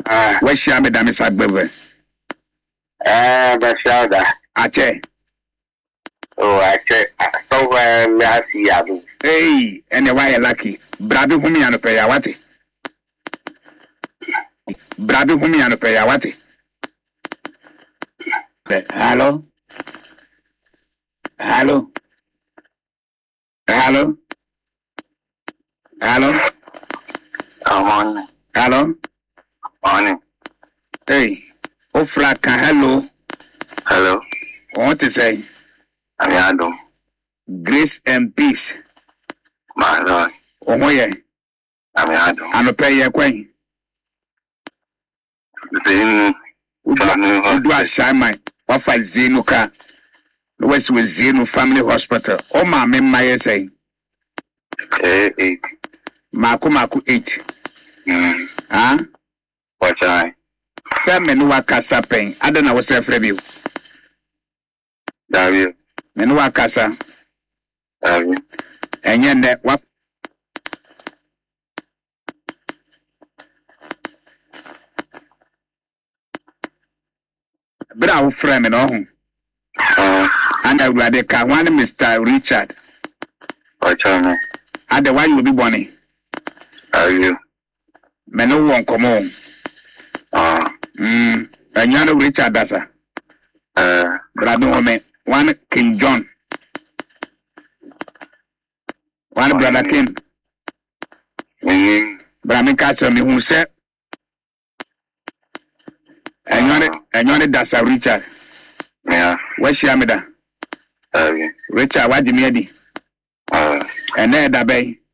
Washia me dami sagbebe. Bashada. Ache. Oh, Ache. So, me asi yabu. Hey, why you lucky. Brabi humi anope ya wati. Brabi humi anope ya wati. Hello? Hello? Hello? Hello? Morning. Hello? Morning. Hey, Ofraka, hello. Hello. What to say? I'm Yadum. Grace and peace. My Lord. Oh, yeah. I'm Yadum. I'm a pay your coin. Do I shine my offer Zeno car? West with Zeno Family Hospital. Oh, my memory say. 8. Maku 8. Huh? What's I? Some men who are Casa Pain. I don't know what's a review. W. Men who are Casa. W. And yet, that what? But I will frame it on. And I will take one Mr. Richard. What's I? And the one will be bonny. Are you? Men who won't come home. And you know Richard Dassa. But I don't know one King John. One brother King. But I mean, catch me who said. And you know Dassa Richard. Yeah. Where's Yamida? Richard, what do you mean? And And then that bay.